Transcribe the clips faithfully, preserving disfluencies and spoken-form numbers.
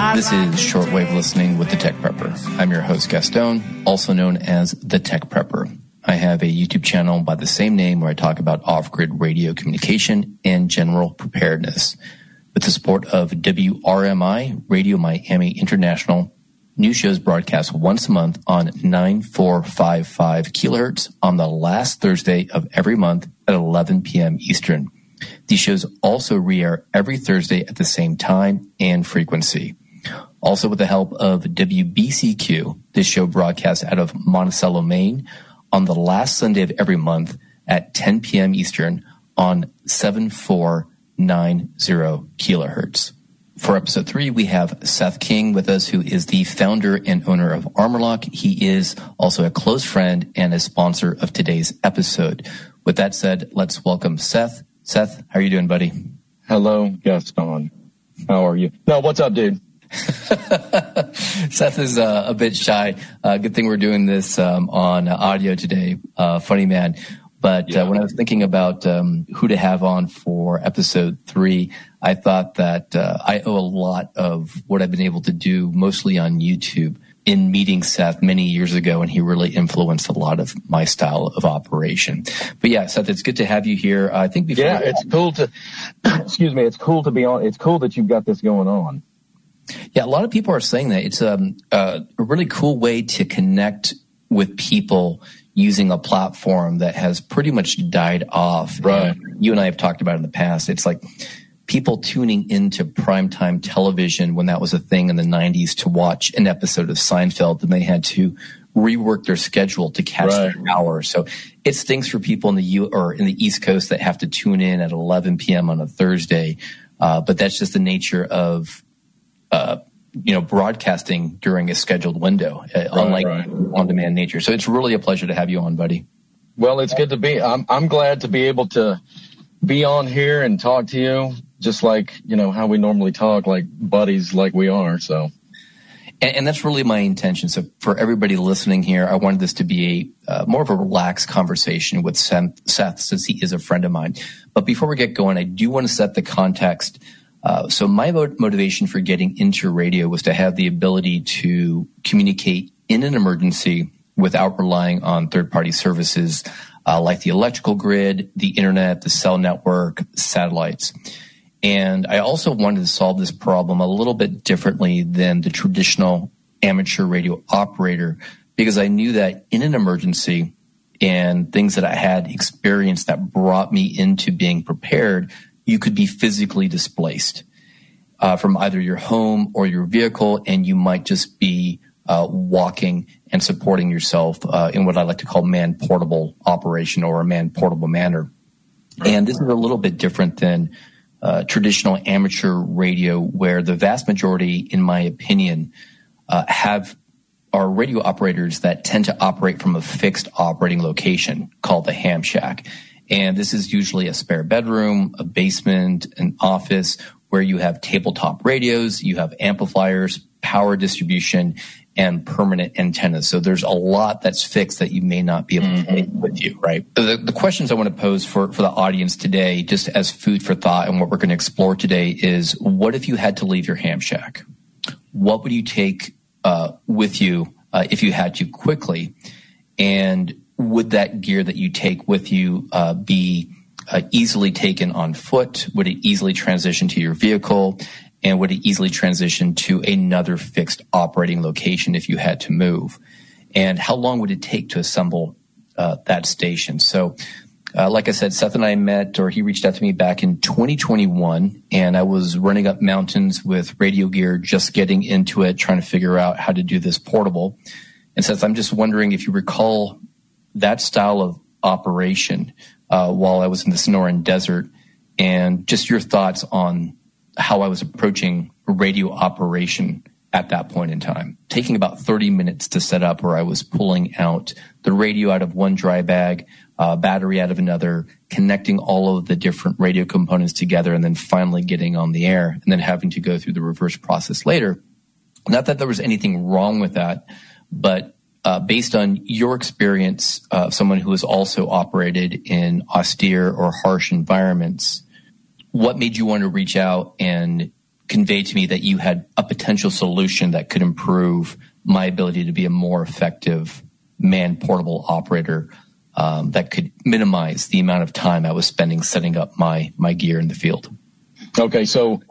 This is Shortwave Listening with the Tech Prepper. I'm your host, Gaston, also known as the Tech Prepper. I have a YouTube channel by the same name where I talk about off-grid radio communication and general preparedness. With the support of W R M I, Radio Miami International, new shows broadcast once a month on nine four five five kilohertz on the last Thursday of every month at eleven p.m. Eastern. These shows also re-air every Thursday at the same time and frequency. Also, with the help of W B C Q, this show broadcasts out of Monticello, Maine, on the last Sunday of every month at ten p.m. Eastern on seven four nine zero kilohertz. For episode three, we have Seth King with us, who is the founder and owner of Armorlock. He is also a close friend and a sponsor of today's episode. With that said, let's welcome Seth. Seth, how are you doing, buddy? Hello, Gaston. How are you? No, what's up, dude? Seth is uh, a bit shy. Uh, good thing we're doing this um, on uh, audio today. Uh, funny man. But yeah. uh, when I was thinking about um, who to have on for episode three, I thought that uh, I owe a lot of what I've been able to do, mostly on YouTube, in meeting Seth many years ago, and he really influenced a lot of my style of operation. But yeah, Seth, it's good to have you here. Uh, I think before yeah, it's cool to excuse me. It's cool to be on. It's cool that you've got this going on. Yeah, a lot of people are saying that it's um, uh, a really cool way to connect with people using a platform that has pretty much died off. Right. And you and I have talked about it in the past. It's like people tuning into primetime television when that was a thing in the nineties to watch an episode of Seinfeld, and they had to rework their schedule to catch right. their hour. So it stinks for people in the U or in the East Coast that have to tune in at eleven p.m. on a Thursday. Uh, but that's just the nature of uh you know, broadcasting during a scheduled window, uh, right, unlike right. on-demand nature. So it's really a pleasure to have you on, buddy. Well, it's good to be. I'm I'm glad to be able to be on here and talk to you, just like, you know, how we normally talk, like buddies, like we are. So, and, and that's really my intention. So for everybody listening here, I wanted this to be a uh, more of a relaxed conversation with Seth, since he is a friend of mine. But before we get going, I do want to set the context. Uh, so my motivation for getting into radio was to have the ability to communicate in an emergency without relying on third-party services uh, like the electrical grid, the internet, the cell network, satellites. And I also wanted to solve this problem a little bit differently than the traditional amateur radio operator, because I knew that in an emergency and things that I had experienced that brought me into being prepared, you could be physically displaced uh, from either your home or your vehicle, and you might just be uh, walking and supporting yourself uh, in what I like to call man-portable operation or a man-portable manner. And this is a little bit different than uh, traditional amateur radio, where the vast majority, in my opinion, uh, have are radio operators that tend to operate from a fixed operating location called the ham shack. And this is usually a spare bedroom, a basement, an office where you have tabletop radios, you have amplifiers, power distribution, and permanent antennas. So there's a lot that's fixed that you may not be able to take with you, right? The, the questions I want to pose for, for the audience today, just as food for thought, and what we're going to explore today is, what if you had to leave your ham shack? What would you take uh, with you uh, if you had to quickly? And would that gear that you take with you uh, be uh, easily taken on foot? Would it easily transition to your vehicle? And would it easily transition to another fixed operating location if you had to move? And how long would it take to assemble uh, that station? So, uh, like I said, Seth and I met, or he reached out to me back in twenty twenty-one, and I was running up mountains with radio gear, just getting into it, trying to figure out how to do this portable. And Seth, I'm just wondering if you recall that style of operation uh, while I was in the Sonoran Desert, and just your thoughts on how I was approaching radio operation at that point in time. Taking about thirty minutes to set up, where I was pulling out the radio out of one dry bag, uh, battery out of another, connecting all of the different radio components together, and then finally getting on the air, and then having to go through the reverse process later. Not that there was anything wrong with that, but Uh, based on your experience, uh, someone who has also operated in austere or harsh environments, what made you want to reach out and conveyed to me that you had a potential solution that could improve my ability to be a more effective man-portable operator um, that could minimize the amount of time I was spending setting up my my gear in the field. Okay, so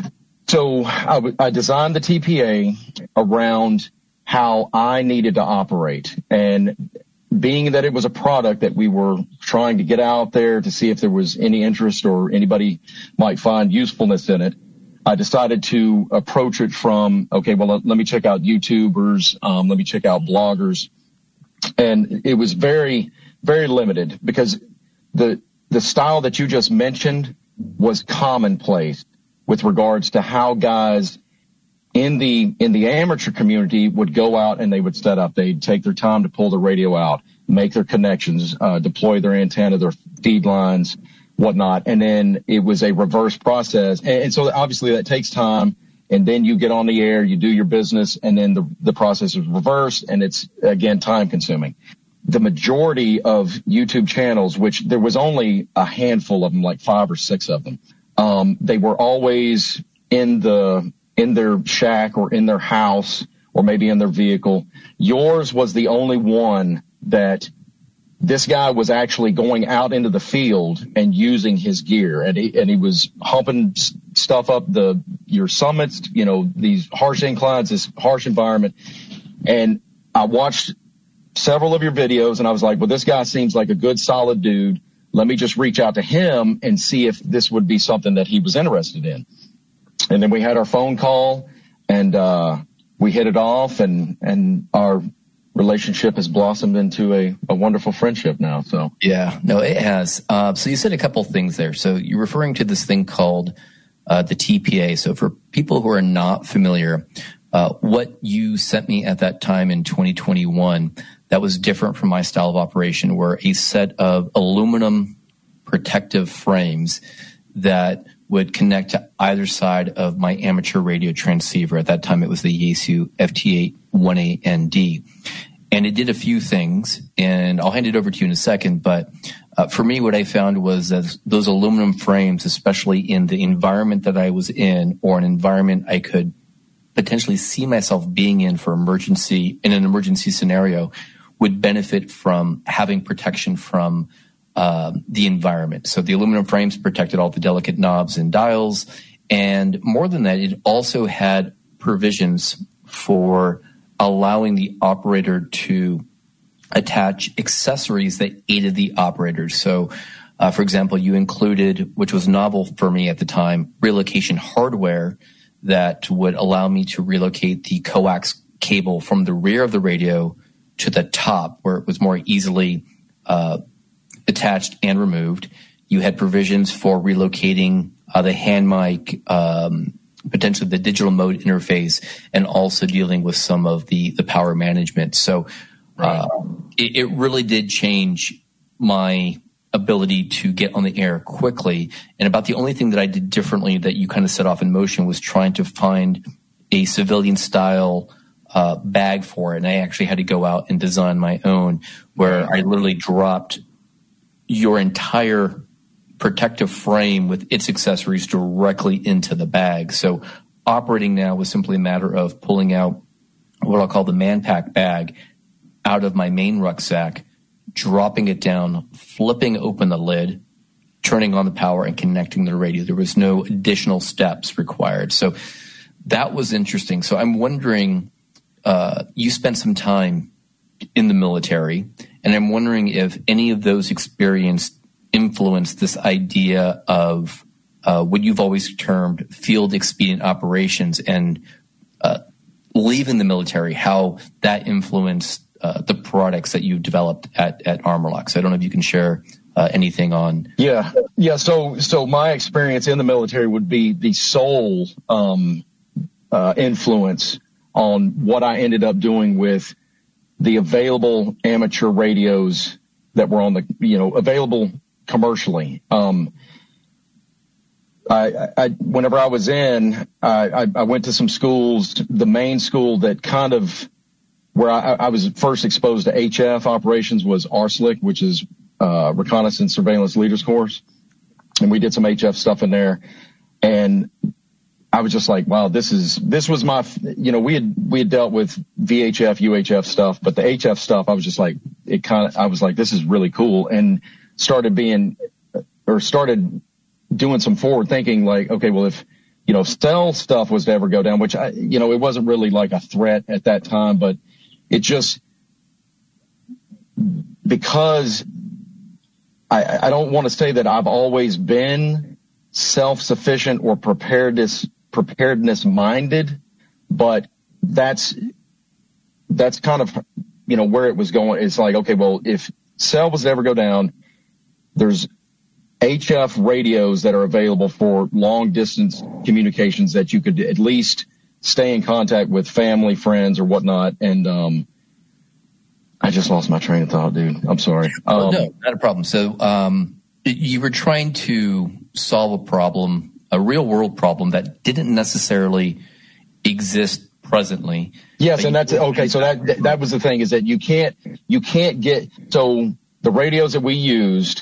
so I, I designed the T P A around how I needed to operate, and being that it was a product that we were trying to get out there to see if there was any interest or anybody might find usefulness in it, I decided to approach it from, okay, well, let, let me check out YouTubers, um, let me check out bloggers. And it was very, very limited because the the style that you just mentioned was commonplace with regards to how guys in the in the amateur community would go out and they would set up. They'd take their time to pull the radio out, make their connections, uh, deploy their antenna, their feed lines, whatnot. And then it was a reverse process. And, and so obviously that takes time. And then you get on the air, you do your business, and then the, the process is reversed, and it's, again, time consuming. The majority of YouTube channels, which there was only a handful of them, like five or six of them, um, they were always in the in their shack or in their house or maybe in their vehicle. Yours was the only one that this guy was actually going out into the field and using his gear, and he, and he was humping stuff up the your summits, you know, these harsh inclines, this harsh environment. And I watched several of your videos, and I was like, well, this guy seems like a good, solid dude. Let me just reach out to him and see if this would be something that he was interested in. And then we had our phone call, and uh we hit it off, and and our relationship has blossomed into a, a wonderful friendship now. So yeah, no, it has. Uh, so you said a couple things there. So you're referring to this thing called uh, the T P A. So for people who are not familiar, uh, what you sent me at that time in twenty twenty-one, that was different from my style of operation, were a set of aluminum protective frames that would connect to either side of my amateur radio transceiver. At that time, it was the Yaesu F T eight one A N D. And it did a few things, and I'll hand it over to you in a second. But uh, for me, what I found was that those aluminum frames, especially in the environment that I was in, or an environment I could potentially see myself being in for emergency, in an emergency scenario, would benefit from having protection from uh, the environment. So the aluminum frames protected all the delicate knobs and dials. And more than that, it also had provisions for allowing the operator to attach accessories that aided the operators. So, uh, for example, you included, which was novel for me at the time, relocation hardware that would allow me to relocate the coax cable from the rear of the radio to the top, where it was more easily uh, attached and removed. You had provisions for relocating uh, the hand mic, um, potentially the digital mode interface, and also dealing with some of the, the power management. So uh, it, it really did change my ability to get on the air quickly. And about the only thing that I did differently that you kind of set off in motion was trying to find a civilian style uh, bag for it. And I actually had to go out and design my own, where I literally dropped your entire protective frame with its accessories directly into the bag. So operating now was simply a matter of pulling out what I'll call the man pack bag out of my main rucksack, dropping it down, flipping open the lid, turning on the power, and connecting the radio. There was no additional steps required. So that was interesting. So I'm wondering, uh, you spent some time in the military, and I'm wondering if any of those experiences influenced this idea of uh, what you've always termed field expedient operations, and uh, leaving the military, how that influenced uh, the products that you developed at, at Armorlock. So I don't know if you can share uh, anything on. Yeah. Yeah. So, so my experience in the military would be the sole um, uh, influence on what I ended up doing with the available amateur radios that were on the, you know, available commercially. Um, I, I, whenever I was in, I, I went to some schools. The main school that kind of where I, I was first exposed to H F operations was R S L I C, which is uh, Reconnaissance Surveillance Leaders Course, and we did some H F stuff in there. And I was just like, wow, this is, this was my, you know, we had, we had dealt with V H F, U H F stuff, but the H F stuff, I was just like, it kind of, I was like, this is really cool, and started being, or started doing some forward thinking, like, okay, well, if, you know, cell stuff was to ever go down, which I, you know, it wasn't really like a threat at that time, but it just, because I, I don't want to say that I've always been self-sufficient or preparedness, preparedness minded, but that's, that's kind of, you know, where it was going. It's like, okay, well, if cell was to ever go down, there's H F radios that are available for long distance communications that you could at least stay in contact with family, friends, or whatnot. And, um, I just lost my train of thought, dude. I'm sorry. Um, well, no, not a problem. So, um, you were trying to solve a problem, a real world problem that didn't necessarily exist presently. Yes. And that's, okay. So that, that was the thing, is that you can't, you can't get, so the radios that we used,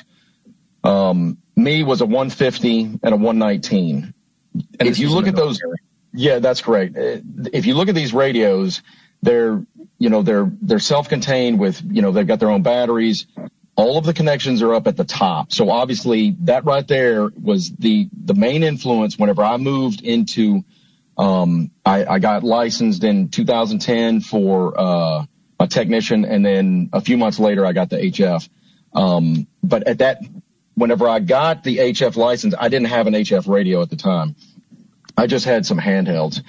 um, me was a one fifty and a one nineteen. And if you look at those, yeah, that's correct. If you look at these radios, they're, you know, they're, they're self-contained with, you know, they've got their own batteries. All of the connections are up at the top. So obviously that right there was the, the main influence whenever I moved into, um, I, I got licensed in two thousand ten for, uh, a technician. And then a few months later, I got the H F. Um, but at that, whenever I got the H F license, I didn't have an H F radio at the time. I just had some handhelds.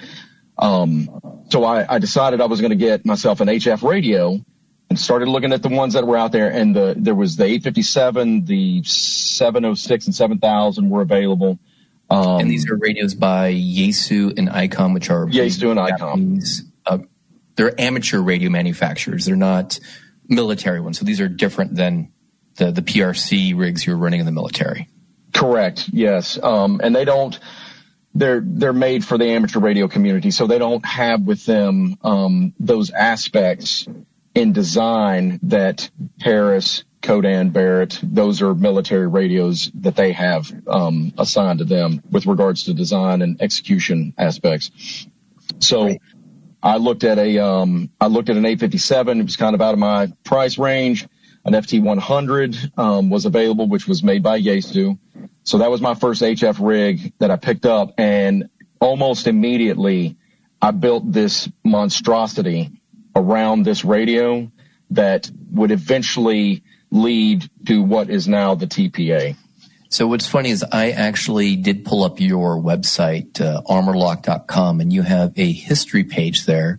Um, so I, I decided I was going to get myself an H F radio and started looking at the ones that were out there. And the, there was the eight fifty-seven, the seven oh six and seven thousand were available. Um, and these are radios by Yaesu and ICOM, which are Yaesu and ICOM. Uh, they're amateur radio manufacturers. They're not military ones. So these are different than the, the P R C rigs you're running in the military. Correct. Yes. Um, and they don't, they're, they're made for the amateur radio community. So they don't have with them, um, those aspects in design that Harris, Codan, Barrett, those are military radios that they have, um, assigned to them with regards to design and execution aspects. So right. I looked at a, um, I looked at an eight fifty-seven. It was kind of out of my price range. An F T one hundred, um, was available, which was made by Yaesu. So that was my first H F rig that I picked up, and almost immediately I built this monstrosity around this radio that would eventually lead to what is now the T P A. So what's funny is I actually did pull up your website, uh, armor lock dot com, and you have a history page there.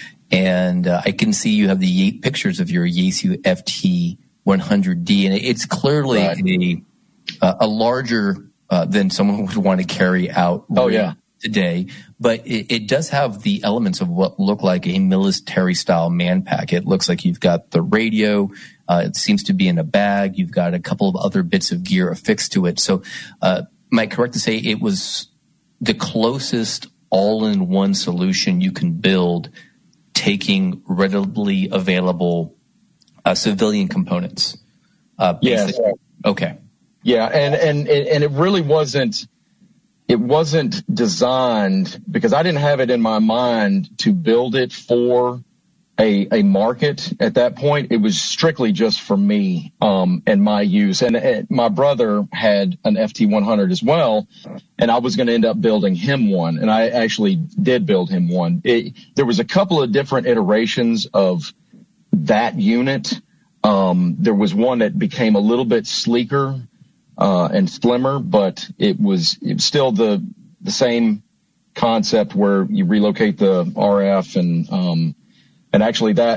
And uh, I can see you have the eight pictures of your Yaesu F T one hundred D, and it's clearly right. a, uh, a larger uh, than someone would want to carry out oh, yeah. today. But it, it does have the elements of what look like a military-style man pack. It looks like you've got the radio. Uh, it seems to be in a bag. You've got a couple of other bits of gear affixed to it. So uh, am I correct to say it was the closest all-in-one solution you can build, taking readily available uh, civilian components? Uh, yes. Okay. Yeah, and and and it really wasn't. It wasn't designed because I didn't have it in my mind to build it for a a market at that point. It was strictly just for me um, and my use. And, and my brother had an F T one hundred as well, and I was going to end up building him one. And I actually did build him one. It, there was a couple of different iterations of that unit. Um, there was one that became a little bit sleeker uh, and slimmer, but it was, it was still the the same concept where you relocate the R F and um, and actually that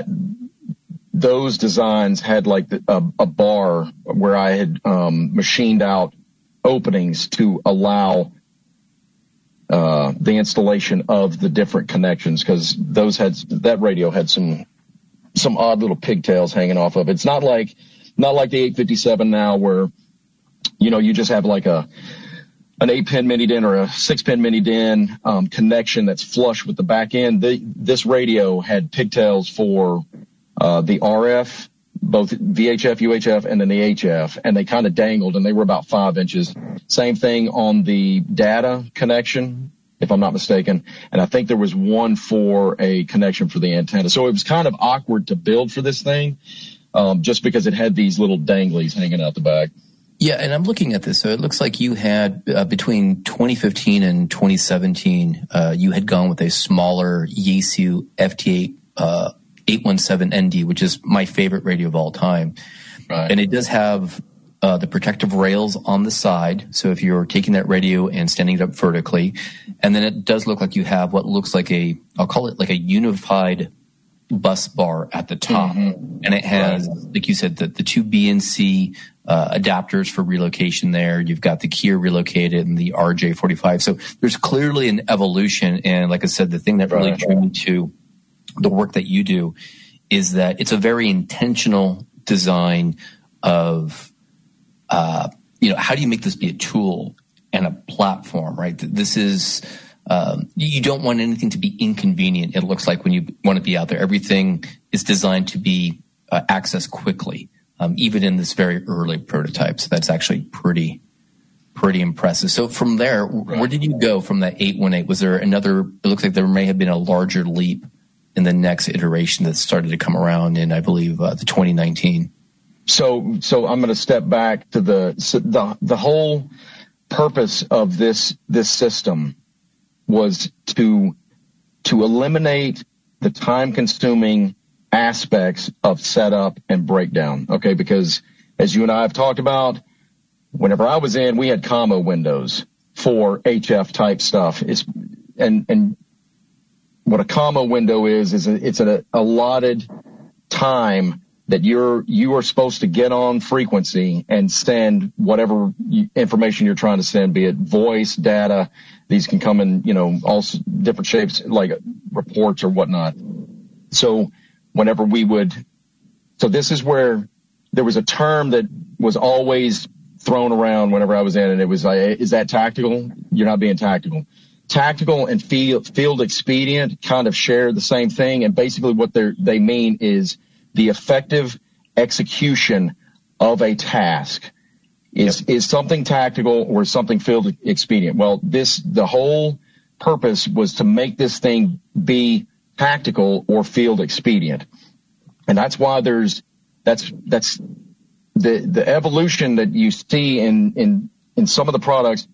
those designs had like the, a, a bar where I had um, machined out openings to allow uh, the installation of the different connections, because those had that radio had some some odd little pigtails hanging off of it. It's not like not like the eight fifty-seven now where, you know, you just have like a an eight pin mini D I N or a six pin mini D I N um, connection that's flush with the back end. The, this radio had pigtails for uh, the R F, both V H F, U H F, and then the H F, and they kind of dangled, and they were about five inches. Same thing on the data connection. if I'm not mistaken. And I think there was one for a connection for the antenna. So it was kind of awkward to build for this thing, um, just because it had these little danglies hanging out the back. Yeah, and I'm looking at this. So it looks like you had, uh, between twenty fifteen and twenty seventeen, uh, you had gone with a smaller Yaesu F T eight, uh, eight one seven N D, which is my favorite radio of all time. Right. And it does have uh, the protective rails on the side. So if you're taking that radio and standing it up vertically, and then it does look like you have what looks like a, I'll call it like a unified bus bar at the top. Mm-hmm. And it has, right. like you said, the, the two B and C uh, adapters for relocation there. You've got the Kia relocated and the R J forty-five. So there's clearly an evolution. And like I said, the thing that really right. drew me to the work that you do is that it's a very intentional design of, uh, you know, how do you make this be a tool and a platform, right? This is, um, you don't want anything to be inconvenient. It looks like when you want to be out there, everything is designed to be uh, accessed quickly, um, even in this very early prototype. So that's actually pretty, pretty impressive. So from there, right. where did you go from that eight one eight? Was there another, it looks like there may have been a larger leap in the next iteration that started to come around in, I believe, uh, the twenty nineteen. So, so I'm going to step back to the, so the, the whole purpose of this, this system was to, to eliminate the time consuming aspects of setup and breakdown. Okay. Because as you and I have talked about, whenever I was in, we had commo windows for H F type stuff. It's, and, and, what a commo window is, is a, it's an allotted time that you're, you are supposed to get on frequency and send whatever information you're trying to send, be it voice, data. These can come in, you know, all different shapes, like reports or whatnot. So whenever we would, so this is where there was a term that was always thrown around whenever I was in, and it was like, is that tactical? You're not being tactical. Tactical and field, field expedient kind of share the same thing. And basically what they they mean is the effective execution of a task is, yep. is something tactical or something field expedient. Well, this, the whole purpose was to make this thing be tactical or field expedient. And that's why there's, that's, that's the, the evolution that you see in, in, in some of the products.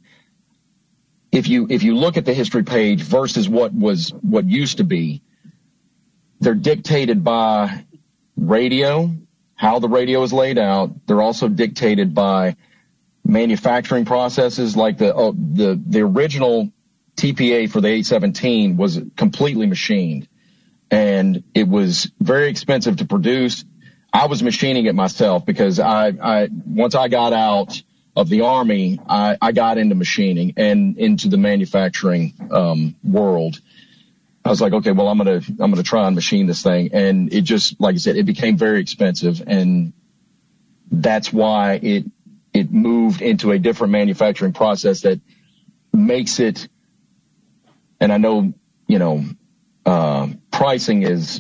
If you, if you look at the history page versus what was, what used to be, they're dictated by radio, how the radio is laid out. They're also dictated by manufacturing processes, like the, uh, the, the original T P A for the eight seventeen was completely machined, and it was very expensive to produce. I was machining it myself because I, I, once I got out of the Army, I, I got into machining and into the manufacturing um, world. I was like, okay, well, I'm gonna I'm gonna try and machine this thing, and it just, like I said, it became very expensive, and that's why it it moved into a different manufacturing process that makes it. And I know, you know, uh, pricing is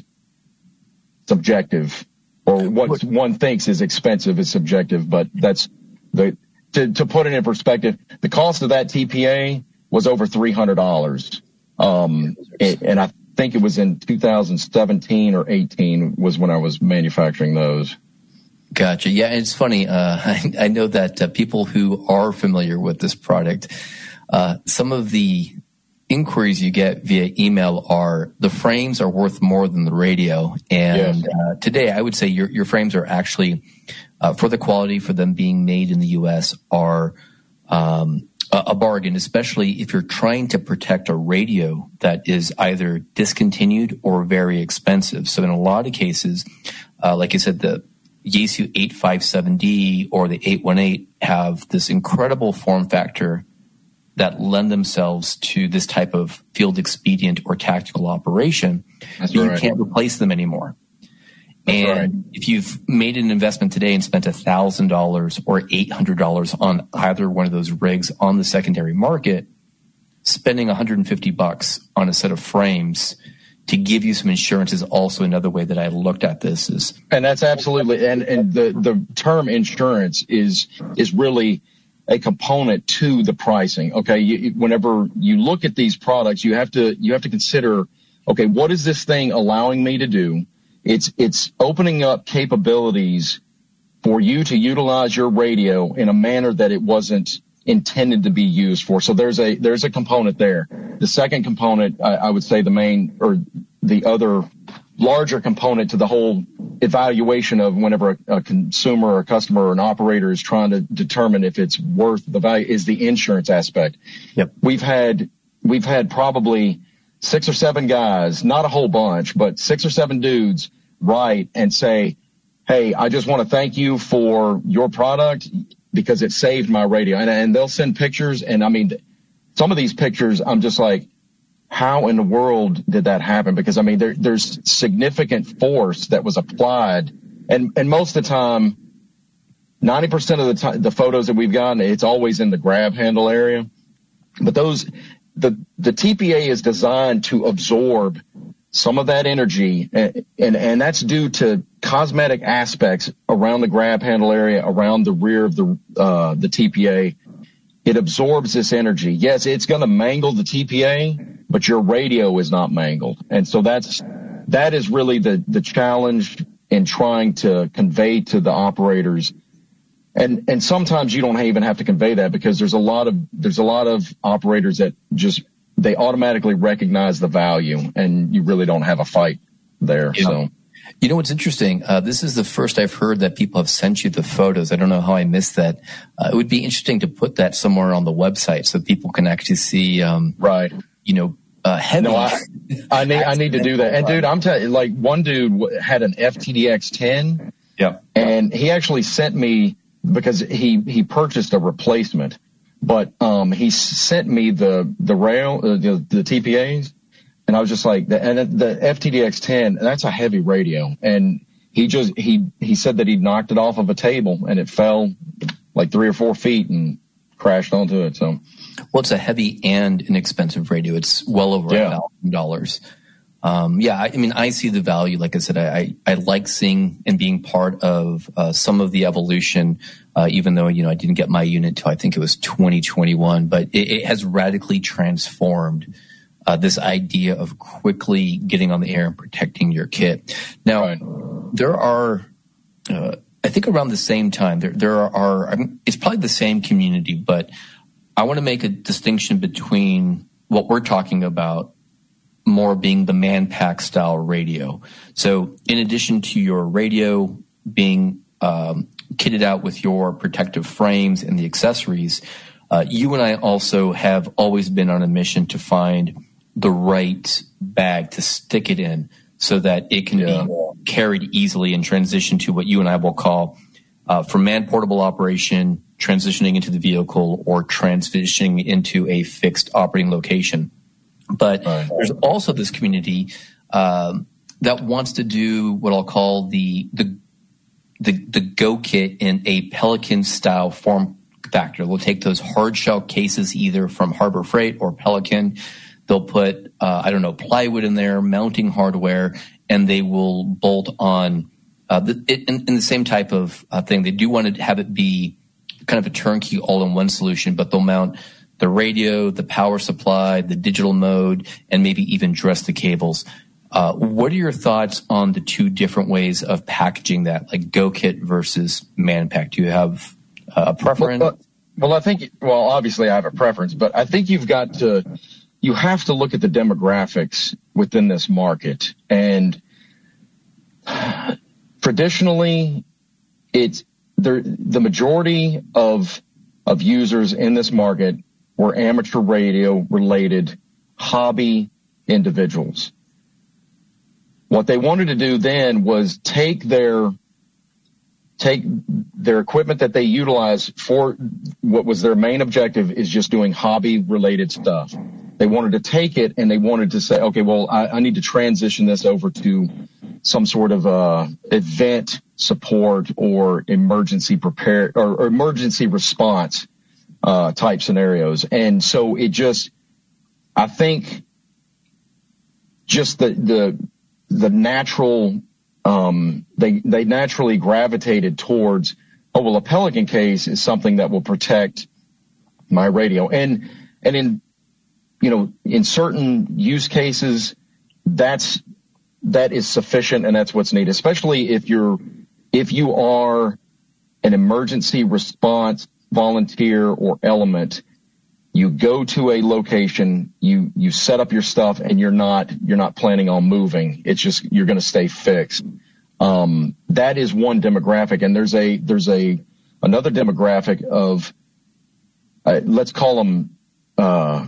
subjective, or what one thinks is expensive is subjective, but that's the. To, to put it in perspective, the cost of that T P A was over three hundred dollars. Um, it, and I think it was in two thousand seventeen or eighteen was when I was manufacturing those. Gotcha. Yeah, it's funny. Uh, I, I know that uh, people who are familiar with this product, uh, some of the inquiries you get via email are the frames are worth more than the radio. And yes. uh, today I would say your, your frames are actually, uh, for the quality, for them being made in the U S, are um, a, a bargain, especially if you're trying to protect a radio that is either discontinued or very expensive. So in a lot of cases, uh, like I said, the Yaesu eight fifty-seven D or the eight one eight have this incredible form factor that lend themselves to this type of field expedient or tactical operation. That's but right. You can't replace them anymore. That's and right. if you've made an investment today and spent one thousand dollars or eight hundred dollars on either one of those rigs on the secondary market, spending one hundred fifty bucks on a set of frames to give you some insurance is also another way that I looked at this. Is and that's absolutely, and, and the, the term insurance is, is really a component to the pricing. Okay. You, whenever you look at these products, you have to, you have to consider, okay, what is this thing allowing me to do? It's, it's opening up capabilities for you to utilize your radio in a manner that it wasn't intended to be used for. So there's a, there's a component there. The second component, I, I would say the main or the other larger component to the whole evaluation of whenever a, a consumer or a customer or an operator is trying to determine if it's worth the value is the insurance aspect. Yep. We've had, we've had probably six or seven guys, not a whole bunch, but six or seven dudes write and say, hey, I just want to thank you for your product because it saved my radio. And, and they'll send pictures. And I mean, some of these pictures, I'm just like, how in the world did that happen? Because I mean, there, there's significant force that was applied. And, and most of the time, ninety percent of the time, the photos that we've gotten, it's always in the grab handle area. But those, the, the T P A is designed to absorb some of that energy. And, and, and that's due to cosmetic aspects around the grab handle area, around the rear of the, uh, the T P A. It absorbs this energy. Yes, it's going to mangle the T P A, but your radio is not mangled. And so that's, that is really the, the challenge in trying to convey to the operators. And, and sometimes you don't even have to convey that because there's a lot of, there's a lot of operators that just, they automatically recognize the value and you really don't have a fight there. Yeah. So. You know what's interesting? Uh, this is the first I've heard that people have sent you the photos. I don't know how I missed that. Uh, it would be interesting to put that somewhere on the website so people can actually see, um, right. you know, uh, heavy. No, I, I need, I need to do that. And dude, I'm telling you, like one dude had an F T D X ten. Yeah. And he actually sent me because he, he purchased a replacement, but, um, he sent me the, the rail, uh, the, the T P As. And I was just like, the, and the F T D X ten, that's a heavy radio. And he just, he, he said that he knocked it off of a table and it fell like three or four feet and crashed onto it. So, well, it's a heavy and inexpensive radio. It's well over a yeah. thousand dollars. Um, yeah, I, I mean, I see the value. Like I said, I, I, I like seeing and being part of, uh, some of the evolution, uh, even though, you know, I didn't get my unit till I think it was twenty twenty-one, but it, it has radically transformed Uh, this idea of quickly getting on the air and protecting your kit. Now, right. there are, uh, I think around the same time, there, there are, I mean, it's probably the same community, but I want to make a distinction between what we're talking about more being the man-pack style radio. So in addition to your radio being um, kitted out with your protective frames and the accessories, uh, you and I also have always been on a mission to find the right bag to stick it in so that it can yeah. be carried easily and transition to what you and I will call uh, from man-portable operation, transitioning into the vehicle, or transitioning into a fixed operating location. But right. there's also this community um, that wants to do what I'll call the the the, the Go Kit in a Pelican-style form factor. We'll take those hard shell cases either from Harbor Freight or Pelican. They'll put, uh, I don't know, plywood in there, mounting hardware, and they will bolt on uh, the, it, in, in the same type of uh, thing. They do want to have it be kind of a turnkey all-in-one solution, but they'll mount the radio, the power supply, the digital mode, and maybe even dress the cables. Uh, what are your thoughts on the two different ways of packaging that, like Go Kit versus Man-Pack? Do you have uh, a preference? Well, well, I think, well, obviously I have a preference, but I think you've got to, you have to look at the demographics within this market. And traditionally, it's there, the majority of, of users in this market were amateur radio related hobby individuals. What they wanted to do then was take their, take their equipment that they utilize for what was their main objective is just doing hobby related stuff. They wanted to take it and they wanted to say, okay, well, I, I need to transition this over to some sort of uh event support or emergency prepare or, or emergency response uh type scenarios. And so it just, I think just the the the natural um they they naturally gravitated towards, oh well, a Pelican case is something that will protect my radio. And, and in, you know, in certain use cases, that's, that is sufficient and that's what's needed, especially if you're, if you are an emergency response volunteer or element. You go to a location, you, you set up your stuff and you're not, you're not planning on moving. It's just, you're going to stay fixed. Um, that is one demographic. And there's a, there's a, another demographic of, uh, let's call them, uh,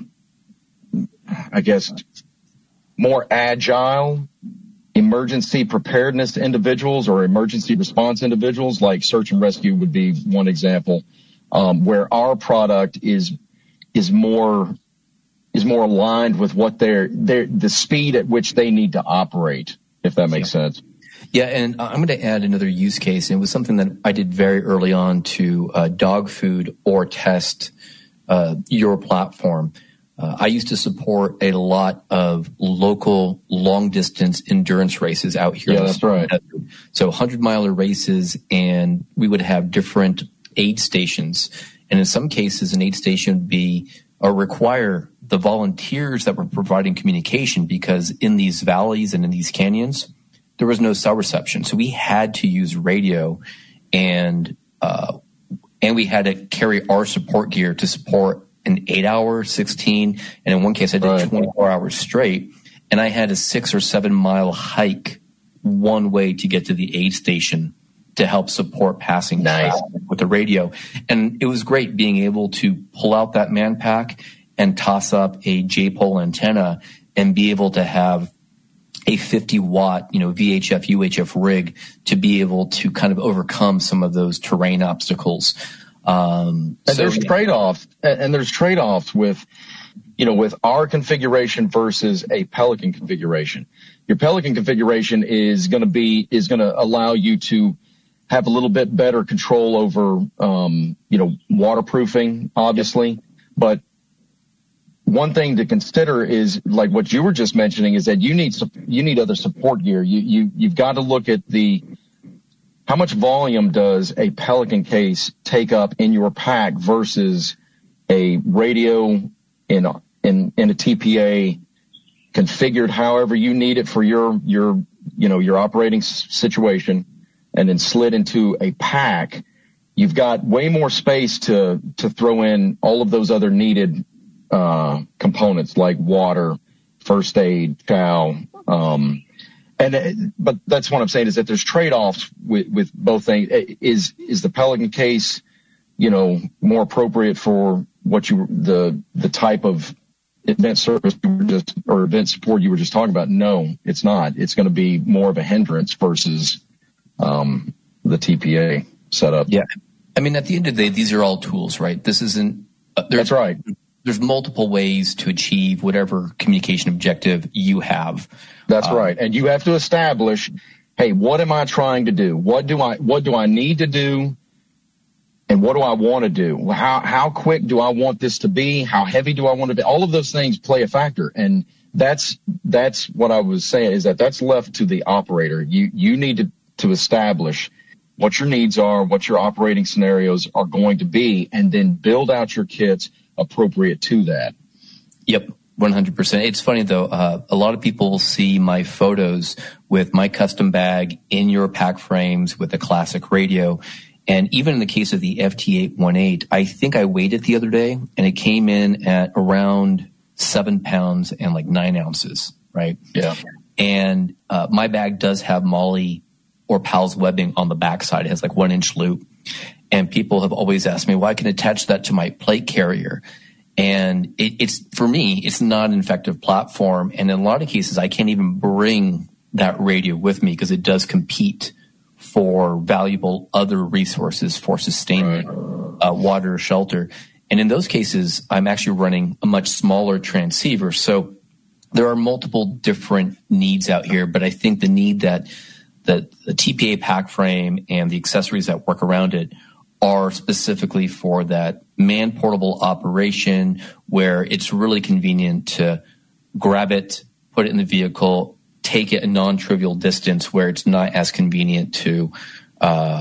I guess more agile emergency preparedness individuals or emergency response individuals, like search and rescue would be one example, um, where our product is, is more is more aligned with what they're, they're the speed at which they need to operate, if that makes yeah. sense. Yeah, and I'm going to add another use case. And it was something that I did very early on to uh, dog food or test uh, your platform. Uh, I used to support a lot of local long-distance endurance races out here. Yeah, that's right. So hundred-miler races, and we would have different aid stations. And in some cases, an aid station would be or require the volunteers that were providing communication, because in these valleys and in these canyons, there was no cell reception. So we had to use radio, and uh, and we had to carry our support gear to support an eight-hour, sixteen, and in one case I did right. twenty-four hours straight, and I had a six or seven-mile hike one way to get to the aid station to help support passing nice. traffic with the radio. And it was great being able to pull out that man pack and toss up a J-pole antenna and be able to have a fifty watt, you know, V H F, U H F rig to be able to kind of overcome some of those terrain obstacles. Um, and so, there's yeah. trade-offs, and there's trade-offs with, you know, with our configuration versus a Pelican configuration. Your Pelican configuration is going to be, is going to allow you to have a little bit better control over, um, you know, waterproofing, obviously. But one thing to consider is, like what you were just mentioning, is that you need, you need other support gear. You, you, you've got to look at the, how much volume does a Pelican case take up in your pack versus a radio in, in, in a T P A configured however you need it for your, your, you know, your operating situation, and then slid into a pack. You've got way more space to, to throw in all of those other needed, uh, components like water, first aid, chow, um, and, but that's what I'm saying, is that there's trade-offs with, with both things. Is, is the Pelican case, you know, more appropriate for what you, the, the type of event service you were just, or event support you were just talking about? No, it's not. It's going to be more of a hindrance versus, um, the T P A setup. Yeah. I mean, at the end of the day, these are all tools, right? This isn't, uh, that's right. There's multiple ways to achieve whatever communication objective you have. That's um, right. And you have to establish, hey, what am I trying to do? What do I, what do I need to do? And what do I want to do? How, how quick do I want this to be? How heavy do I want to be? All of those things play a factor. And that's, that's what I was saying, is that that's left to the operator. You, you need to, to establish what your needs are, what your operating scenarios are going to be, and then build out your kits appropriate to that. Yep. one hundred percent. It's funny though, uh, a lot of people will see my photos with my custom bag in your pack frames with a classic radio. And even in the case of the F T eight eighteen, I think I weighed it the other day and it came in at around seven pounds and like nine ounces, right? Yeah. And, uh, my bag does have Molly or Pals webbing on the backside. It has like one inch loop. And people have always asked me, well, I can attach that to my plate carrier. And it, it's, for me, it's not an effective platform. And in a lot of cases, I can't even bring that radio with me because it does compete for valuable other resources for sustainment, right. uh, water, shelter. And in those cases, I'm actually running a much smaller transceiver. So there are multiple different needs out here, but I think the need that, that the T P A pack frame and the accessories that work around it are specifically for that man-portable operation where it's really convenient to grab it, put it in the vehicle, take it a non-trivial distance where it's not as convenient to uh,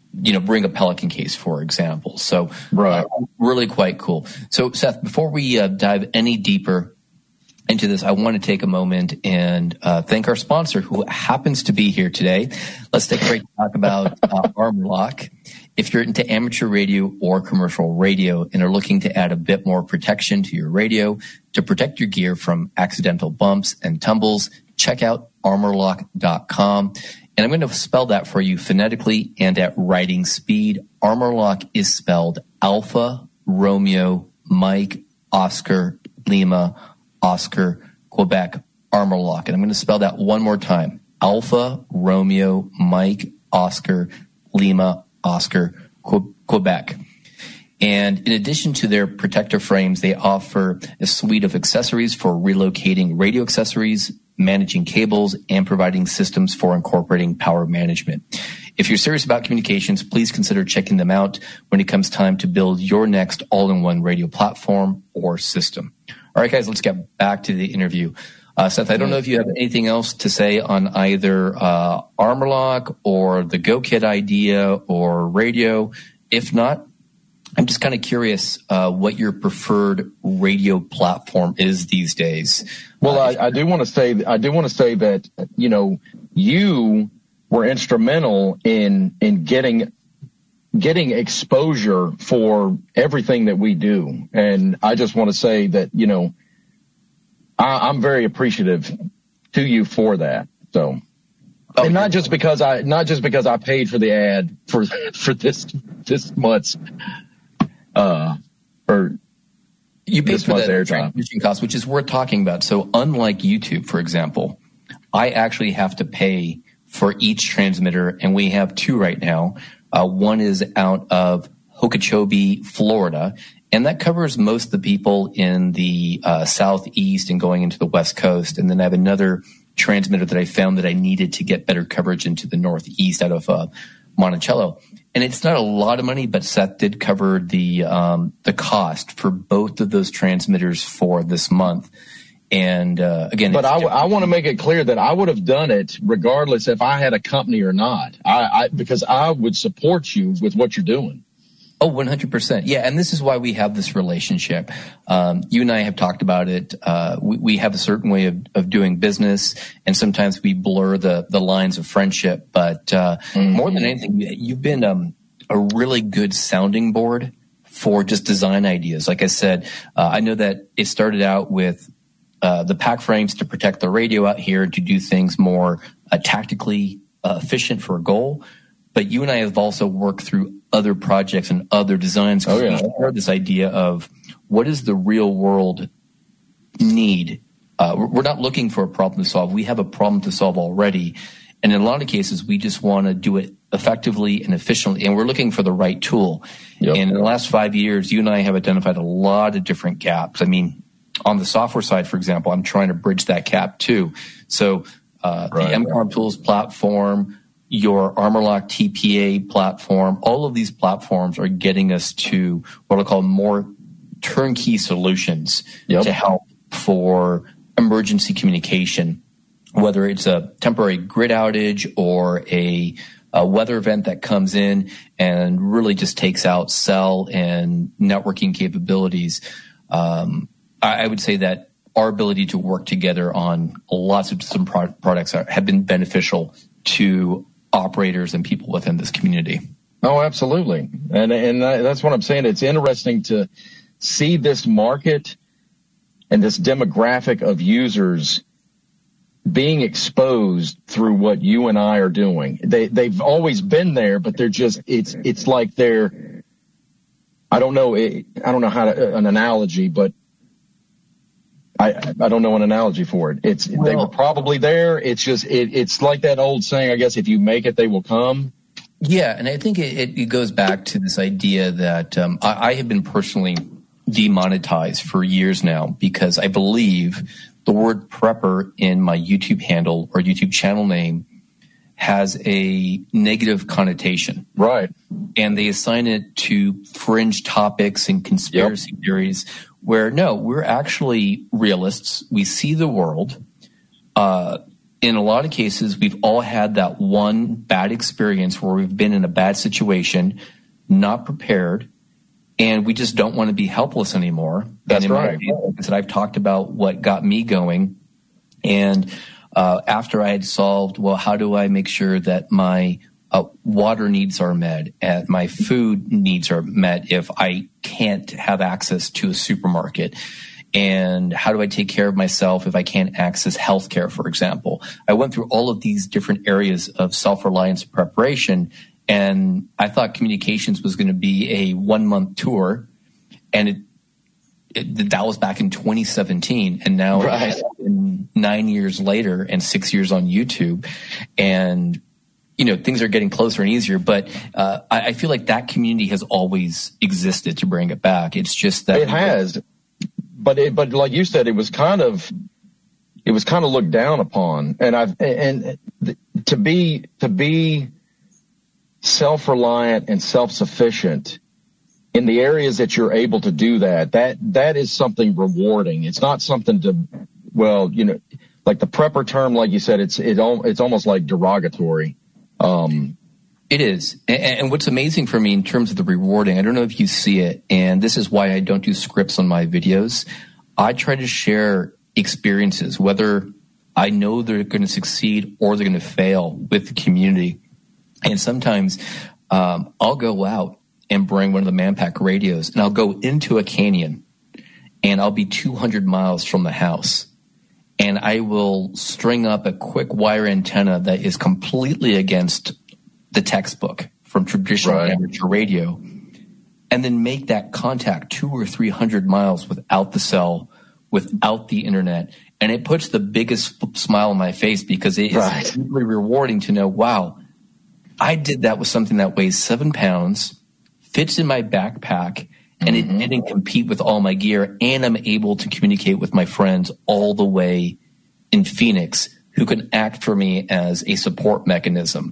you know, bring a Pelican case, for example. So right. uh, really quite cool. So Seth, before we uh, dive any deeper into this, I want to take a moment and uh, thank our sponsor who happens to be here today. Let's take a break to talk about uh, Armor Lock. If you're into amateur radio or commercial radio and are looking to add a bit more protection to your radio to protect your gear from accidental bumps and tumbles, check out armor lock dot com. And I'm going to spell that for you phonetically and at writing speed. Armor Lock is spelled Alpha, Romeo, Mike, Oscar, Lima, Oscar, Quebec, Armor Lock. And I'm going to spell that one more time. Alpha, Romeo, Mike, Oscar, Lima, Oscar, Quebec. And in addition to their protector frames, they offer a suite of accessories for relocating radio accessories, managing cables, and providing systems for incorporating power management. If you're serious about communications, please consider checking them out when it comes time to build your next all-in-one radio platform or system. All right, guys, let's get back to the interview. Uh, Seth, I don't know if you have anything else to say on either uh, Armor Lock or the GoKit idea or radio. If not, I'm just kind of curious uh, what your preferred radio platform is these days. Well, uh, I, I do want to say I do want to say that, you know, you were instrumental in in getting getting exposure for everything that we do, and I just want to say that, you know, I, I'm very appreciative to you for that. So, oh, and not just because I not just because I paid for the ad for for this this month's. Uh, or you paid for the transmission cost, which is worth talking about. So unlike YouTube, for example, I actually have to pay for each transmitter, and we have two right now. Uh, one is out of Okeechobee, Florida, and that covers most of the people in the uh, southeast and going into the west coast. And then I have another transmitter that I found that I needed to get better coverage into the northeast out of uh, Monticello. And it's not a lot of money, but Seth did cover the um, the cost for both of those transmitters for this month. And uh, again, but I, I want to make it clear that I would have done it regardless if I had a company or not. I, I because I would support you with what you're doing. Oh, one hundred percent. Yeah, and this is why we have this relationship. Um, you and I have talked about it. Uh, we, we have a certain way of, of doing business, and sometimes we blur the, the lines of friendship. But uh, mm-hmm. more than anything, you've been um, a really good sounding board for just design ideas. Like I said, uh, I know that it started out with uh, the pack frames to protect the radio out here, to do things more uh, tactically uh, efficient for a goal. But you and I have also worked through other projects and other designs. Oh, yeah. We share this idea of what is the real world need. Uh, we're not looking for a problem to solve. We have a problem to solve already. And in a lot of cases, we just want to do it effectively and efficiently. And we're looking for the right tool. Yep. And in the last five years, you and I have identified a lot of different gaps. I mean, on the software side, for example, I'm trying to bridge that gap too. So uh, right, the M COM right. Tools platform, your Armor Lock T P A platform, all of these platforms are getting us to what I call more turnkey solutions yep. to help for emergency communication, whether it's a temporary grid outage or a, a weather event that comes in and really just takes out cell and networking capabilities. Um, I, I would say that our ability to work together on lots of some pro- products are, have been beneficial to operators and people within this community. Oh, absolutely. And and that's what I'm saying. It's interesting to see this market and this demographic of users being exposed through what you and I are doing. They they've always been there, but they're just it's it's like they're I don't know I don't know how to an analogy, but I, I don't know an analogy for it. It's well, they were probably there. It's just it, it's like that old saying, I guess, if you make it, they will come. Yeah, and I think it, it goes back to this idea that um, I, I have been personally demonetized for years now because I believe the word prepper in my YouTube handle or YouTube channel name has a negative connotation. Right. And they assign it to fringe topics and conspiracy yep. theories where, no, we're actually realists. We see the world. Uh, in a lot of cases, we've all had that one bad experience where we've been in a bad situation, not prepared, and we just don't want to be helpless anymore. That's and in right. My case, I've talked about what got me going. And uh, after I had solved, well, how do I make sure that my uh, water needs are met and my food needs are met if I can't have access to a supermarket? And how do I take care of myself if I can't access healthcare, for example? I went through all of these different areas of self-reliance and preparation, and I thought communications was going to be a one-month tour, and it, it, that was back in twenty seventeen, and now right. nine years later and six years on YouTube, and you know, things are getting closer and easier, but uh, I, I feel like that community has always existed to bring it back. It's just that it has. But it, but like you said, it was kind of it was kind of looked down upon, and I and to be to be self-reliant and self-sufficient in the areas that you're able to do that, that that is something rewarding. It's not something to, well, you know, like the prepper term, like you said, it's it it's almost like derogatory. Um, It is. And, and what's amazing for me in terms of the rewarding, I don't know if you see it, and this is why I don't do scripts on my videos. I try to share experiences, whether I know they're going to succeed or they're going to fail with the community. And sometimes um, I'll go out and bring one of the Manpack radios, and I'll go into a canyon, and I'll be two hundred miles from the house. And I will string up a quick wire antenna that is completely against the textbook from traditional right. amateur radio, and then make that contact two or three hundred miles without the cell, without the internet. And it puts the biggest f- smile on my face because it is right. really rewarding to know, wow, I did that with something that weighs seven pounds, fits in my backpack, and mm-hmm. it didn't compete with all my gear. And I'm able to communicate with my friends all the way in Phoenix who can act for me as a support mechanism.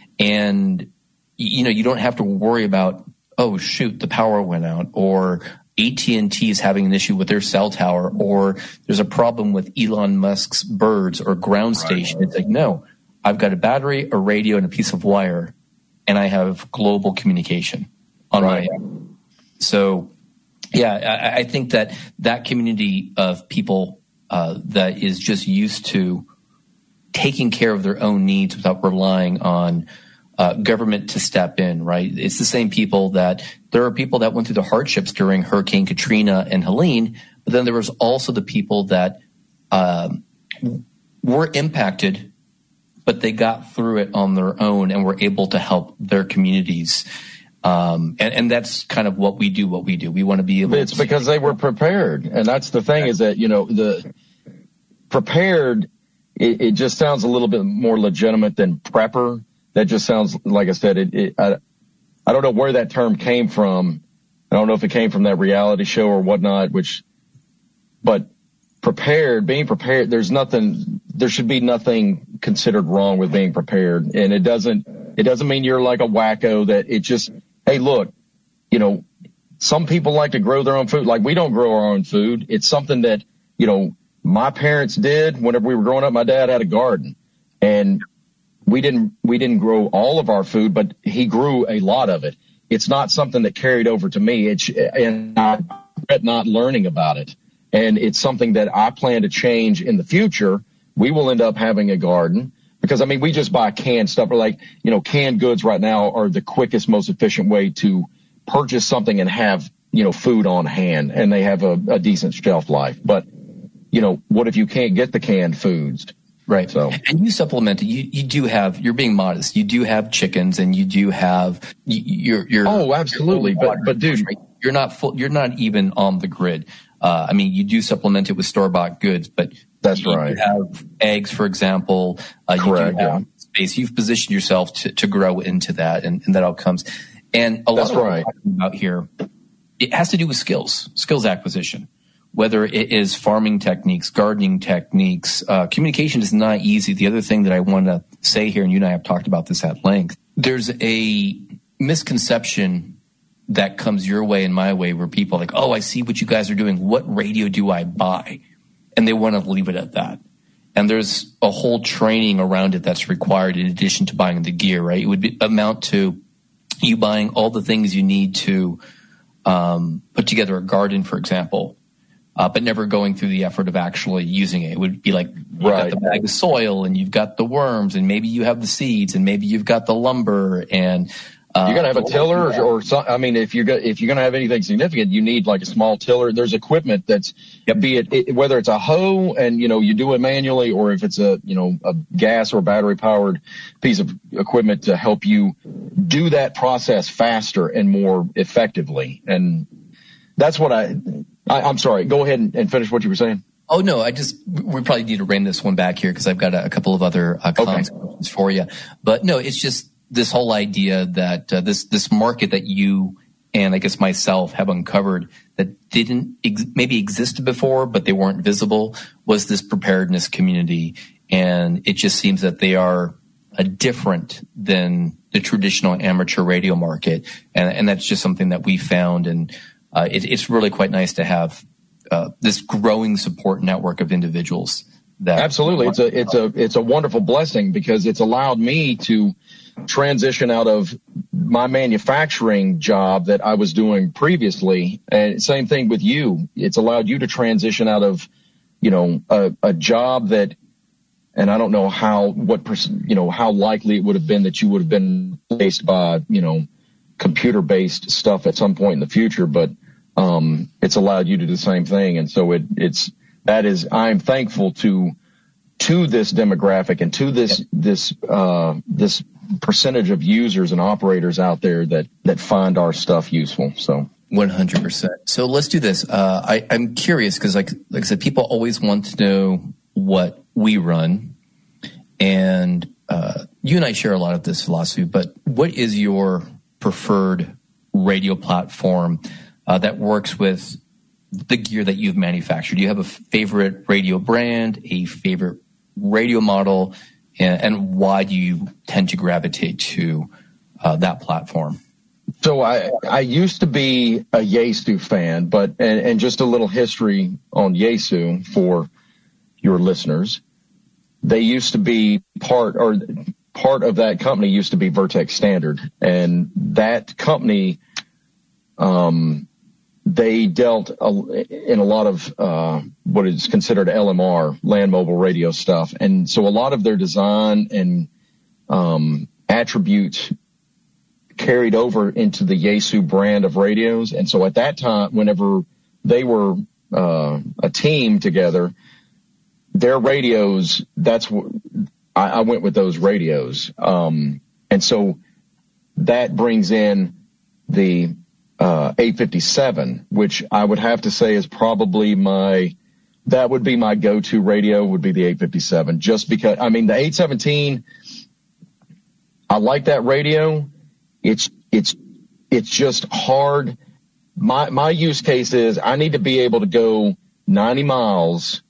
And, you know, you don't have to worry about, oh, shoot, the power went out, or A T and T is having an issue with their cell tower, or there's a problem with Elon Musk's birds or ground station. Right. It's like, no, I've got a battery, a radio, and a piece of wire, and I have global communication on right. my end. So, yeah, I, I think that that community of people uh, that is just used to taking care of their own needs without relying on uh, government to step in, right? It's the same people that there are people that went through the hardships during Hurricane Katrina and Helene, but then there was also the people that um, were impacted, but they got through it on their own and were able to help their communities. Um, and, and that's kind of what we do, what we do. We want to be able it's to. It's because they were prepared. And that's the thing is that, you know, the prepared, It, it just sounds a little bit more legitimate than prepper. That just sounds, like I said, it, it, I, I don't know where that term came from. I don't know if it came from that reality show or whatnot, which, but prepared, being prepared, there's nothing, there should be nothing considered wrong with being prepared. And it doesn't, it doesn't mean you're like a wacko that it just, hey, look, you know, some people like to grow their own food. Like we don't grow our own food. It's something that, you know, my parents did. Whenever we were growing up, my dad had a garden, and we didn't we didn't grow all of our food, but he grew a lot of it. It's not something that carried over to me. It's and I regret not learning about it. And it's something that I plan to change in the future. We will end up having a garden because I mean we just buy canned stuff. Or like you know canned goods right now are the quickest, most efficient way to purchase something and have you know food on hand, and they have a, a decent shelf life. But you know, what if you can't get the canned foods? Right. So, and you supplement it. You, you do have, you're being modest. You do have chickens and you do have, you're, you're. Oh, absolutely. But, but dude, right? You're not full, you're not even on the grid. Uh, I mean, you do supplement it with store-bought goods, but that's you, right. You have eggs, for example. Uh, Correct, you do have yeah. space. You've positioned yourself to, to grow into that, and, and that all comes. And a lot that's of what right. we're talking about here, it has to do with skills, skills acquisition. Whether it is farming techniques, gardening techniques, uh, communication is not easy. The other thing that I want to say here, and you and I have talked about this at length, there's a misconception that comes your way and my way where people are like, oh, I see what you guys are doing. What radio do I buy? And they want to leave it at that. and there's a whole training around it that's required in addition to buying the gear, right? It would be, amount to you buying all the things you need to um, put together a garden, for example, uh, but never going through the effort of actually using it. It would be like you've right. got the bag of soil, and you've got the worms, and maybe you have the seeds, and maybe you've got the lumber, and uh, you're gonna have a tiller, or, or some, I mean, if you're go, if you're gonna have anything significant, you need like a small tiller. There's equipment that's yep. be it, it whether it's a hoe and you know you do it manually, or if it's a you know a gas or battery powered piece of equipment to help you do that process faster and more effectively. And that's what I, I I'm sorry. Go ahead and, and finish what you were saying. Oh, no, I just, we probably need to rein this one back here because I've got a, a couple of other uh, comments okay. for you. But no, it's just this whole idea that uh, this, this market that you and I guess myself have uncovered that didn't ex- maybe existed before, but they weren't visible, was this preparedness community. And it just seems that they are uh, different than the traditional amateur radio market. And, and that's just something that we found. And uh, it, it's really quite nice to have Uh, this growing support network of individuals. That absolutely, it's a it's a it's a wonderful blessing because it's allowed me to transition out of my manufacturing job that I was doing previously, and same thing with you. It's allowed you to transition out of, you know, a, a job that, and I don't know how what person, you know, how likely it would have been that you would have been replaced by, you know, computer based stuff at some point in the future, but. Um, it's allowed you to do the same thing. And so it, it's, that is, I'm thankful to, to this demographic and to this, yep. this, uh, this percentage of users and operators out there that, that find our stuff useful. So. one hundred percent. So let's do this. Uh, I, I'm curious because like, like I said, people always want to know what we run. And, uh, you and I share a lot of this philosophy, but what is your preferred radio platform Uh, that works with the gear that you've manufactured? Do you have a favorite radio brand, a favorite radio model, and, and why do you tend to gravitate to uh, that platform? So I, I used to be a Yaesu fan, but and, and just a little history on Yaesu for your listeners. They used to be part or part of that company used to be Vertex Standard, and that company. Um, They dealt in a lot of uh, what is considered L M R, land mobile radio stuff. And so a lot of their design and um, attributes carried over into the Yaesu brand of radios. And so at that time, whenever they were uh, a team together, their radios, that's what I, I went with those radios. Um, and so that brings in the Uh, eight fifty-seven, which I would have to say is probably my, that would be my go-to radio would be the eight fifty-seven, just because, I mean, the eight seventeen, I like that radio. It's, it's, it's just hard. My, my use case is I need to be able to go ninety miles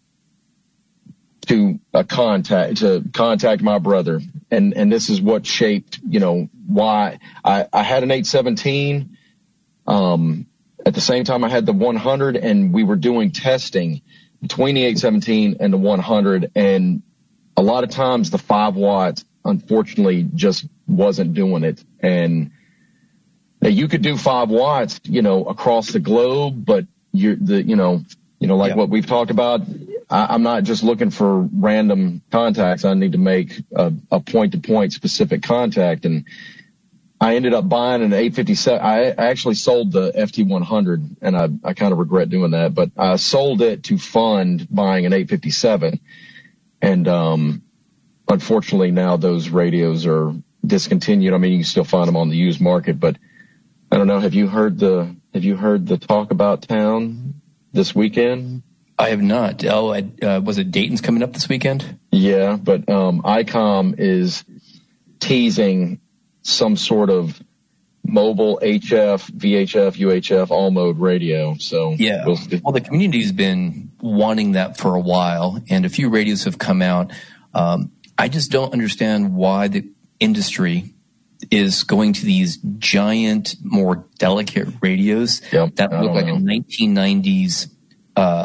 to a contact, to contact my brother. And, and this is what shaped, you know, why I, I had an eight seventeen. Um, at the same time I had the one hundred, and we were doing testing between the eight seventeen and the one hundred. And a lot of times the five watts, unfortunately, just wasn't doing it. And you could do five watts, you know, across the globe, but you're the, you know, you know, like yeah. what we've talked about. I, I'm not just looking for random contacts. I need to make a, a point to point specific contact. And I ended up buying an eight fifty-seven. I actually sold the F T one hundred, and I, I kind of regret doing that, but I sold it to fund buying an eight fifty-seven. And, um, unfortunately now those radios are discontinued. I mean, you can still find them on the used market, but I don't know. Have you heard the, have you heard the talk about town this weekend? I have not. Oh, I, uh, was it Dayton's coming up this weekend? Yeah, but, um, ICOM is teasing some sort of mobile H F, V H F, U H F, all mode radio. So yeah, we'll, well, the community's been wanting that for a while, and a few radios have come out. Um, I just don't understand why the industry is going to these giant, more delicate radios yep, that look like know. a nineteen nineties, uh,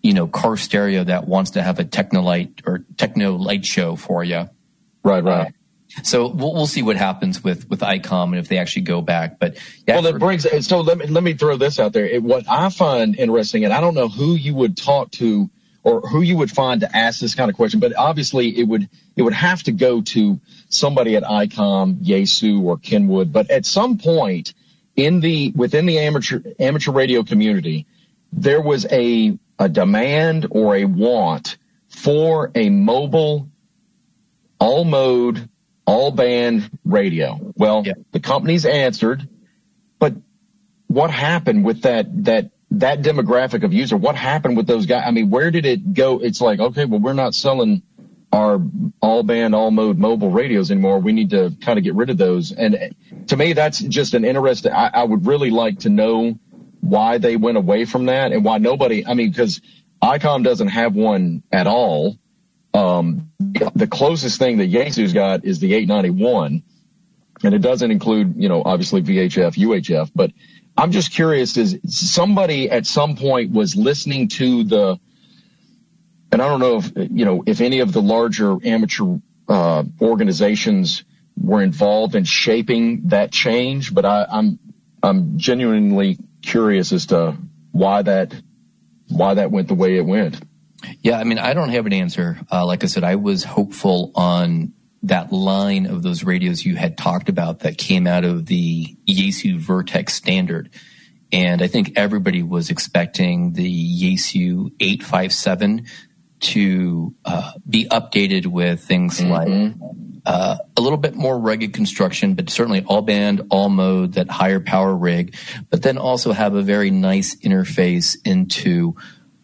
you know, car stereo that wants to have a techno light or techno light show for you. Right, right. Uh, so we'll, we'll see what happens with, with ICOM and if they actually go back. But yeah, well, that for, brings, so let me, let me throw this out there. It, what I find interesting, and I don't know who you would talk to or who you would find to ask this kind of question, but obviously it would, it would have to go to somebody at ICOM, Yaesu, or Kenwood. But at some point in the, within the amateur, amateur radio community, there was a, a demand or a want for a mobile, all mode, all band radio. Well, yeah. The companies answered, but what happened with that, that, that demographic of user? What happened with those guys? I mean, where did it go? It's like, okay, well, we're not selling our all band, all mode mobile radios anymore. We need to kind of get rid of those. And to me, that's just an interesting, I, I would really like to know why they went away from that and why nobody, I mean, because ICOM doesn't have one at all. Um, the closest thing that Yaesu's got is the eight ninety-one, and it doesn't include, you know, obviously V H F, U H F, but I'm just curious, is somebody at some point was listening to the, and I don't know if, you know, if any of the larger amateur, uh, organizations were involved in shaping that change, but I, I'm, I'm genuinely curious as to why that why that went the way it went. Yeah, I mean, I don't have an answer. Uh, like I said, I was hopeful on that line of those radios you had talked about that came out of the Yaesu Vertex standard. And I think everybody was expecting the Yaesu eight fifty-seven to uh, be updated with things mm-hmm. like Uh, a little bit more rugged construction, but certainly all band, all mode, that higher power rig, but then also have a very nice interface into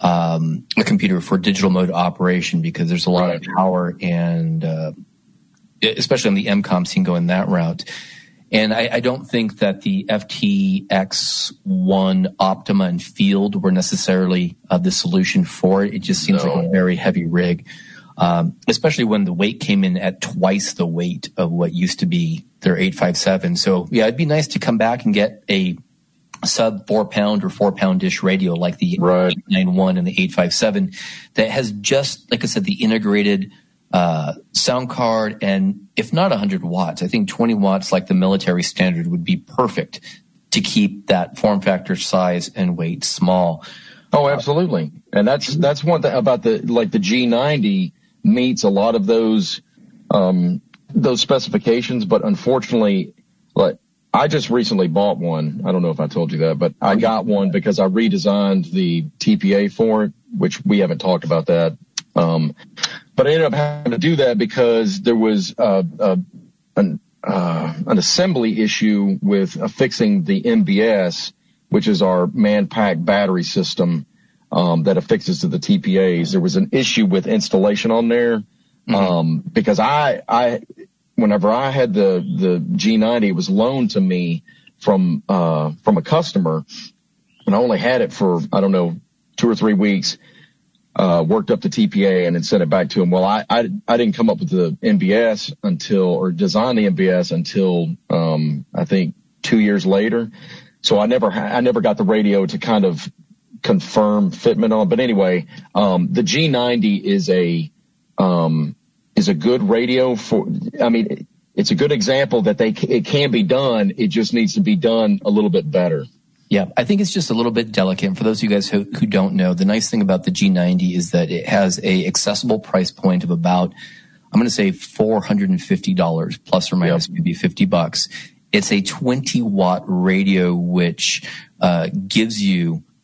um, a computer for digital mode operation, because there's a lot right. of power and uh, especially on the M COM scene going that route. And I, I don't think that the F T X one Optima and Field were necessarily uh, the solution for it. It just seems no. like a very heavy rig. Um, especially when the weight came in at twice the weight of what used to be their eight fifty-seven. So yeah, it'd be nice to come back and get a sub four pound or four pound dish radio like the right. eight ninety-one and the eight fifty-seven that has just, like I said, the integrated, uh, sound card, and if not one hundred watts, I think twenty watts like the military standard would be perfect to keep that form factor, size, and weight small. Oh, absolutely. And that's, that's one thing about the, like the G ninety meets a lot of those, um, those specifications. But unfortunately, like I just recently bought one. I don't know if I told you that, but I got one because I redesigned the T P A for it, which we haven't talked about that. Um, but I ended up having to do that because there was, uh, uh, an, uh, an assembly issue with affixing the M B S, which is our man-pack battery system, um, that affixes to the T P As. There was an issue with installation on there, mm-hmm. um, because I, I, whenever I had the, the G ninety, it was loaned to me from, uh, from a customer, and I only had it for, I don't know, two or three weeks, uh, worked up the T P A and then sent it back to him. Well, I, I, I didn't come up with the M B S until, or design the M B S until, um, I think two years later. So I never, I never got the radio to kind of confirm fitment on. But anyway, um, the G ninety is a, um, is a good radio for, I mean, it's a good example that they, it can be done. It just needs to be done a little bit better. Yeah, I think it's just a little bit delicate. And for those of you guys who, who don't know, the nice thing about the G ninety is that it has a accessible price point of about, I'm going to say four hundred fifty dollars plus or minus yep. maybe fifty bucks. It's a twenty watt radio, which uh, gives you